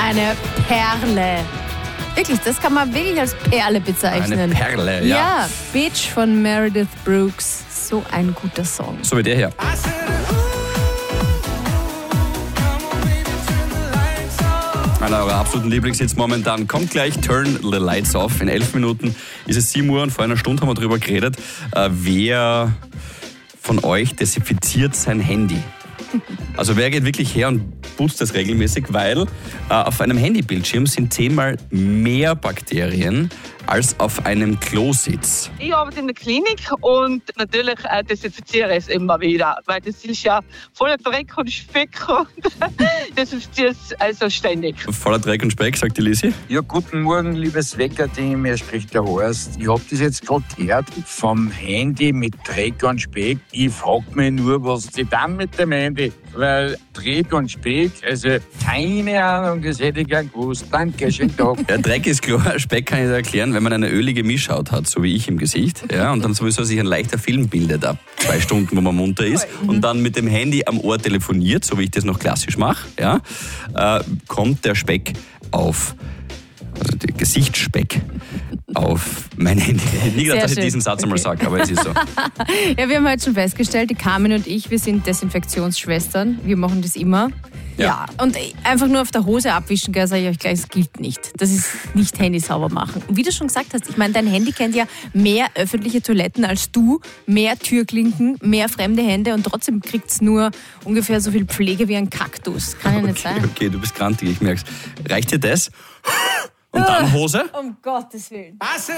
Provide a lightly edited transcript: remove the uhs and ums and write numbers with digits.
eine Perle. Wirklich, das kann man wirklich als Perle bezeichnen. Eine Perle, ja. Ja, Bitch von Meredith Brooks. So ein guter Song. So wie der hier. Einer eurer absoluten Lieblingshits momentan. Kommt gleich, Turn the Lights Off. In 11 Minuten ist es 7 Uhr und vor einer Stunde haben wir darüber geredet, wer von euch desinfiziert sein Handy. Also wer geht wirklich her und putzt das regelmäßig, weil auf einem Handybildschirm sind 10-mal mehr Bakterien als auf einem Klositz. Ich arbeite in der Klinik und natürlich desinfiziere ich es immer wieder, weil das ist ja voller Dreck und Speck und desinfiziere es also ständig. Voller Dreck und Speck, sagt die Lisi. Ja, guten Morgen, liebes Wecker-Team, hier spricht der Horst. Ich hab das jetzt gerade gehört vom Handy mit Dreck und Speck. Ich frag mich nur, was sie dann mit dem Handy, weil Dreck und Speck, also keine Ahnung, das hätte ich gern gewusst. Danke, schönen Tag. Ja, Dreck ist klar, Speck kann ich dir erklären, wenn man eine ölige Mischhaut hat, so wie ich im Gesicht, ja, und dann sowieso sich ein leichter Film bildet ab 2 Stunden, wo man munter ist, und dann mit dem Handy am Ohr telefoniert, so wie ich das noch klassisch mache, ja, kommt der Speck auf, also der Gesichtsspeck auf mein Handy. Nie gedacht, dass ich diesen Satz einmal sage, aber es ist so. Ja, wir haben heute schon festgestellt, die Carmen und ich, wir sind Desinfektionsschwestern. Wir machen das immer. Ja. Und einfach nur auf der Hose abwischen, sage ich euch gleich, das gilt nicht. Das ist nicht Handy sauber machen. Und wie du schon gesagt hast, ich meine, dein Handy kennt ja mehr öffentliche Toiletten als du, mehr Türklinken, mehr fremde Hände und trotzdem kriegt es nur ungefähr so viel Pflege wie ein Kaktus. Kann ja nicht sein. Okay, du bist grantig, ich merk's. Reicht dir das? Und dann Hose? Um Gottes Willen.